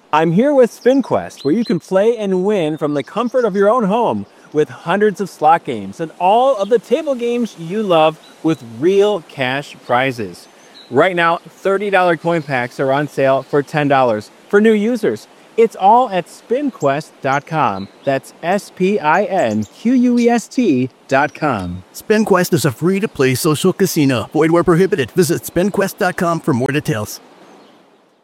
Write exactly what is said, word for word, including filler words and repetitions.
I'm here with SpinQuest, where you can play and win from the comfort of your own home with hundreds of slot games and all of the table games you love with real cash prizes. Right now, thirty dollars coin packs are on sale for ten dollars for new users. It's all at spin quest dot com. That's S P I N Q U E S T dot com. SpinQuest is a free-to-play social casino. Void where prohibited. Visit spin quest dot com for more details.